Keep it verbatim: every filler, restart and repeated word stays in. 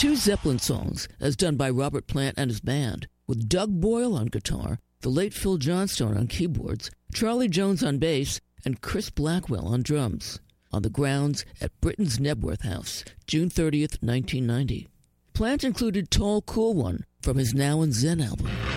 Two Zeppelin songs, as done by Robert Plant and his band, with Doug Boyle on guitar, the late Phil Johnstone on keyboards, Charlie Jones on bass, and Chris Blackwell on drums, on the grounds at Britain's Knebworth House, June thirtieth, nineteen ninety. Plant included Tall Cool One from his Now and Zen album.